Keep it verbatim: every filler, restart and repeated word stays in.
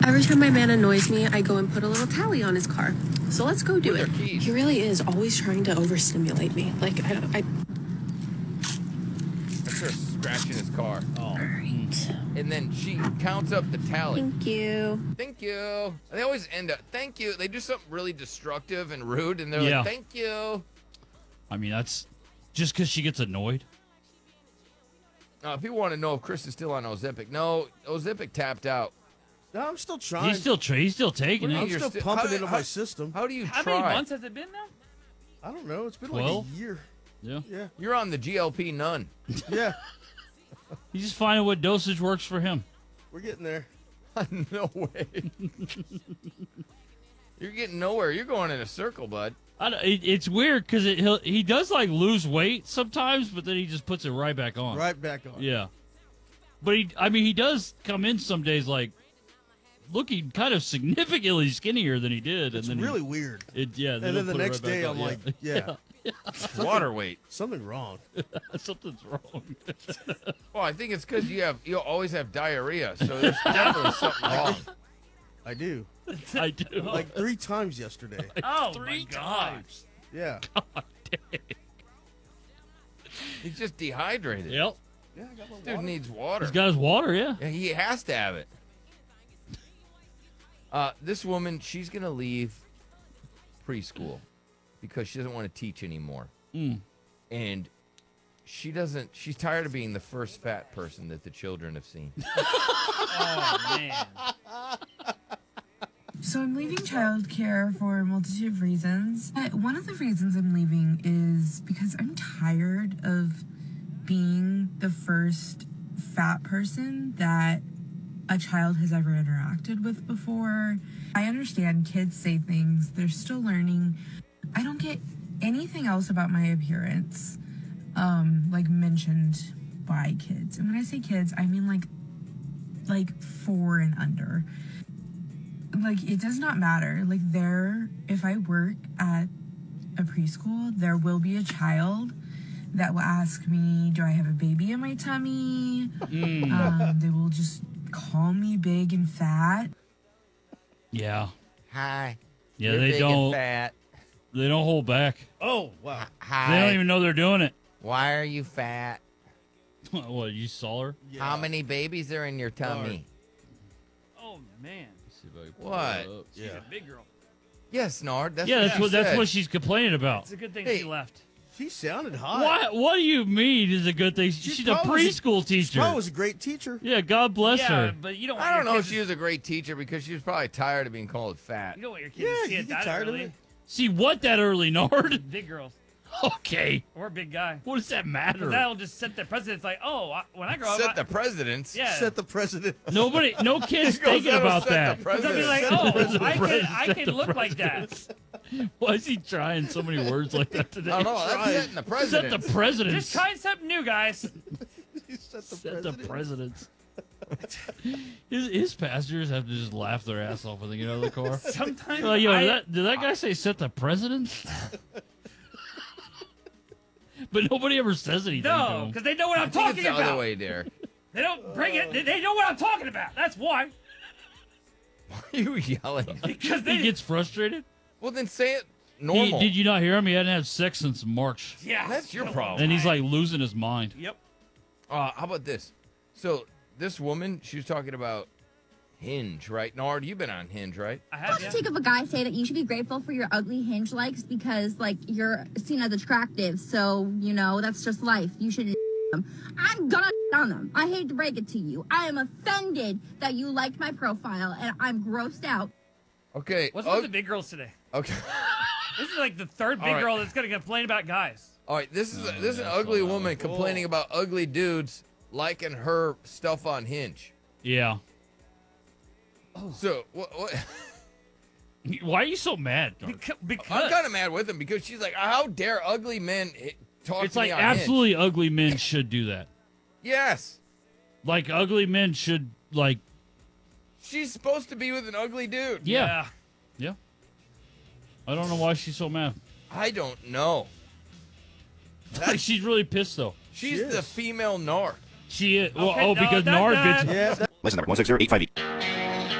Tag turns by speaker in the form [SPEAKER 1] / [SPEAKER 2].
[SPEAKER 1] Every time my man annoys me, I go and put a little tally on his car. So let's go do it. He really is always trying to overstimulate me. Like, I... I...
[SPEAKER 2] That's her scratching his car.
[SPEAKER 1] Oh. All right.
[SPEAKER 2] And then she counts up the tally.
[SPEAKER 1] Thank you.
[SPEAKER 2] Thank you. They always end up, thank you. They do something really destructive and rude, and they're
[SPEAKER 3] Yeah.
[SPEAKER 2] like, thank you.
[SPEAKER 3] I mean, that's just because she gets annoyed.
[SPEAKER 2] Uh, people want to know if Chris is still on Ozempic. No, Ozempic tapped out.
[SPEAKER 4] No, I'm still trying.
[SPEAKER 3] He's still tra- he's still taking
[SPEAKER 4] I'm
[SPEAKER 3] it.
[SPEAKER 4] still
[SPEAKER 2] sti-
[SPEAKER 4] pumping
[SPEAKER 2] how-
[SPEAKER 4] into
[SPEAKER 2] how-
[SPEAKER 4] my system.
[SPEAKER 2] How do you
[SPEAKER 5] How
[SPEAKER 2] try?
[SPEAKER 5] many months has it been now?
[SPEAKER 4] I don't know. It's been
[SPEAKER 3] twelve?
[SPEAKER 4] like a year.
[SPEAKER 3] Yeah.
[SPEAKER 4] Yeah.
[SPEAKER 2] You're on the G L P none.
[SPEAKER 4] Yeah.
[SPEAKER 3] He's just finding what dosage works for him.
[SPEAKER 4] We're getting there.
[SPEAKER 2] No way. You're getting nowhere. You're going in a circle, bud.
[SPEAKER 3] I don't- it, it's weird because it, he'll, he does like lose weight sometimes, but then he just puts it right back on.
[SPEAKER 4] Right back on.
[SPEAKER 3] Yeah. But he, I mean, he does come in some days like looking kind of significantly skinnier than he did.
[SPEAKER 4] It's
[SPEAKER 3] and then
[SPEAKER 4] really
[SPEAKER 3] he,
[SPEAKER 4] weird.
[SPEAKER 3] It, yeah.
[SPEAKER 4] And then
[SPEAKER 3] he'll
[SPEAKER 4] the
[SPEAKER 3] put it
[SPEAKER 4] next
[SPEAKER 3] right back
[SPEAKER 4] day,
[SPEAKER 3] on.
[SPEAKER 4] I'm like, yeah.
[SPEAKER 2] Water weight.
[SPEAKER 4] Something wrong.
[SPEAKER 3] Something's wrong.
[SPEAKER 2] Well, I think it's because you have you always have diarrhea, so there's definitely something wrong.
[SPEAKER 4] I do.
[SPEAKER 3] I do.
[SPEAKER 4] Like three times yesterday.
[SPEAKER 5] Oh,
[SPEAKER 3] Three
[SPEAKER 5] my God.
[SPEAKER 3] times.
[SPEAKER 4] Yeah.
[SPEAKER 2] He's just dehydrated.
[SPEAKER 3] Yep.
[SPEAKER 4] Yeah, I got my
[SPEAKER 2] Dude
[SPEAKER 4] water.
[SPEAKER 2] needs water.
[SPEAKER 3] He's got his water, yeah.
[SPEAKER 2] Yeah, he has to have it. Uh, this woman, she's gonna leave preschool because she doesn't want to teach anymore,
[SPEAKER 3] Mm.
[SPEAKER 2] and she doesn't. She's tired of being the first fat person that the children have seen.
[SPEAKER 5] Oh, man.
[SPEAKER 6] So I'm leaving childcare for a multitude of reasons. But one of the reasons I'm leaving is because I'm tired of being the first fat person that a child has ever interacted with before. I understand kids say things, they're still learning. I don't get anything else about my appearance, um, like mentioned by kids. And when I say kids, I mean like, like four and under. Like, it does not matter. Like, there, if I work at a preschool, there will be a child that will ask me, do I have a baby in my tummy?
[SPEAKER 3] Mm.
[SPEAKER 6] Um, they will just call me big and fat.
[SPEAKER 3] Yeah.
[SPEAKER 2] Hi.
[SPEAKER 3] Yeah,
[SPEAKER 2] You're
[SPEAKER 3] they
[SPEAKER 2] big
[SPEAKER 3] don't.
[SPEAKER 2] And fat.
[SPEAKER 3] They don't hold back.
[SPEAKER 4] Oh, wow.
[SPEAKER 2] Hi.
[SPEAKER 3] They don't even know they're doing it.
[SPEAKER 2] Why are you fat?
[SPEAKER 3] What, you saw her?
[SPEAKER 4] Yeah.
[SPEAKER 2] How many babies are in your tummy?
[SPEAKER 5] Oh, man.
[SPEAKER 3] See if I can pull
[SPEAKER 2] What?
[SPEAKER 3] it up.
[SPEAKER 5] She's
[SPEAKER 4] Yeah.
[SPEAKER 5] a big girl.
[SPEAKER 2] Yes, Nard. That's
[SPEAKER 3] Yeah,
[SPEAKER 2] what
[SPEAKER 3] that's
[SPEAKER 2] she
[SPEAKER 3] what that's
[SPEAKER 2] said.
[SPEAKER 3] what she's complaining about.
[SPEAKER 5] It's a good thing
[SPEAKER 2] Hey.
[SPEAKER 5] she left.
[SPEAKER 4] She sounded hot.
[SPEAKER 3] What What do you mean is a good thing? She's, a
[SPEAKER 4] probably was
[SPEAKER 3] preschool
[SPEAKER 4] She
[SPEAKER 3] teacher.
[SPEAKER 4] probably was a great teacher.
[SPEAKER 3] Yeah, God bless
[SPEAKER 5] yeah,
[SPEAKER 3] her.
[SPEAKER 5] but you don't want
[SPEAKER 2] I don't
[SPEAKER 5] your
[SPEAKER 2] know if
[SPEAKER 5] kids
[SPEAKER 2] she
[SPEAKER 5] to-
[SPEAKER 2] was a great teacher because she was probably tired of being called fat.
[SPEAKER 5] You don't want your kids
[SPEAKER 4] Yeah,
[SPEAKER 5] to see
[SPEAKER 4] you
[SPEAKER 5] it
[SPEAKER 4] get
[SPEAKER 5] that
[SPEAKER 4] tired of
[SPEAKER 5] early.
[SPEAKER 4] it.
[SPEAKER 3] See what that early, Nard?
[SPEAKER 5] Big girls.
[SPEAKER 3] Okay.
[SPEAKER 5] Or a big guy.
[SPEAKER 3] What does that matter?
[SPEAKER 5] 'Cause that'll just set the precedent. Like, oh, I, when I grow up,
[SPEAKER 2] Set
[SPEAKER 5] I-
[SPEAKER 2] the presidents.
[SPEAKER 5] yeah.
[SPEAKER 4] Set the president.
[SPEAKER 3] Nobody, no kids
[SPEAKER 2] He goes,
[SPEAKER 3] thinking
[SPEAKER 2] "That'll
[SPEAKER 3] about
[SPEAKER 2] set
[SPEAKER 3] that.
[SPEAKER 2] the
[SPEAKER 5] They'll be
[SPEAKER 2] president."
[SPEAKER 5] like,
[SPEAKER 3] Set the
[SPEAKER 5] oh,
[SPEAKER 3] president.
[SPEAKER 5] I can, I
[SPEAKER 3] Set
[SPEAKER 5] can
[SPEAKER 3] the
[SPEAKER 5] look like that.
[SPEAKER 3] Why is he trying so many words like that today?
[SPEAKER 2] I don't know. That's
[SPEAKER 4] Right.
[SPEAKER 2] setting the
[SPEAKER 3] Set
[SPEAKER 2] president.
[SPEAKER 3] the presidents.
[SPEAKER 5] Just trying something new, guys.
[SPEAKER 4] You set the
[SPEAKER 3] Set the
[SPEAKER 4] president.
[SPEAKER 3] presidents. his, his passengers have to just laugh their ass off when they get out of the car.
[SPEAKER 5] Sometimes
[SPEAKER 3] Like, yo,
[SPEAKER 5] I,
[SPEAKER 3] did that, did that guy say set the presidents? But nobody ever says anything to
[SPEAKER 5] no,
[SPEAKER 3] him.
[SPEAKER 5] because they know what
[SPEAKER 2] I
[SPEAKER 5] I'm
[SPEAKER 2] think
[SPEAKER 5] talking
[SPEAKER 2] it's the
[SPEAKER 5] about.
[SPEAKER 2] other way there.
[SPEAKER 5] They don't bring it. They, they know what I'm talking about. That's why.
[SPEAKER 2] Why are you yelling?
[SPEAKER 5] Because they.
[SPEAKER 3] He gets frustrated.
[SPEAKER 2] Well, then say it
[SPEAKER 3] He,
[SPEAKER 2] normal.
[SPEAKER 3] did you not hear him? He hadn't had sex since March.
[SPEAKER 5] yeah.
[SPEAKER 2] That's your problem.
[SPEAKER 3] And he's like losing his mind.
[SPEAKER 5] Yep.
[SPEAKER 2] Uh, how about this? So this woman, she was talking about Hinge, right? Nard, you've been on Hinge, right?
[SPEAKER 5] I
[SPEAKER 7] What
[SPEAKER 5] have.
[SPEAKER 7] do
[SPEAKER 5] Yeah.
[SPEAKER 7] you think of a guy say that you should be grateful for your ugly Hinge likes because, like, you're seen as attractive? So, you know, that's just life. You shouldn't them. I'm gonna on them. I hate to break it to you. I am offended that you liked my profile, and I'm grossed out.
[SPEAKER 2] Okay.
[SPEAKER 5] What's
[SPEAKER 2] ug-
[SPEAKER 5] with the big girls today?
[SPEAKER 2] Okay.
[SPEAKER 5] This is like the third big
[SPEAKER 2] All right.
[SPEAKER 5] girl that's gonna complain about guys.
[SPEAKER 2] All right. This is
[SPEAKER 3] Oh,
[SPEAKER 2] this is an
[SPEAKER 3] yeah, I
[SPEAKER 2] ugly
[SPEAKER 3] saw that
[SPEAKER 2] woman
[SPEAKER 3] one.
[SPEAKER 2] complaining about ugly dudes liking her stuff on Hinge.
[SPEAKER 3] Yeah.
[SPEAKER 2] So what? what
[SPEAKER 3] Why are you so mad? Dark?
[SPEAKER 5] Because, because
[SPEAKER 2] I'm kind of mad with him because she's like, how dare ugly men hi- talk
[SPEAKER 3] It's
[SPEAKER 2] to
[SPEAKER 3] like
[SPEAKER 2] me on
[SPEAKER 3] absolutely
[SPEAKER 2] Hinge?
[SPEAKER 3] ugly men should do that.
[SPEAKER 2] Yes.
[SPEAKER 3] Like ugly men should like
[SPEAKER 2] She's supposed to be with an ugly dude.
[SPEAKER 3] yeah. Yeah. I don't know why she's so mad.
[SPEAKER 2] I don't know.
[SPEAKER 3] Like she's really pissed though.
[SPEAKER 2] She's
[SPEAKER 4] She
[SPEAKER 2] the
[SPEAKER 4] is.
[SPEAKER 2] female Nard.
[SPEAKER 3] She is. Well,
[SPEAKER 5] Okay,
[SPEAKER 3] oh,
[SPEAKER 5] no,
[SPEAKER 3] because
[SPEAKER 5] that-
[SPEAKER 3] Nard
[SPEAKER 5] that-
[SPEAKER 3] bitch.
[SPEAKER 4] Yeah. that-
[SPEAKER 8] License number one six zero eight five eight.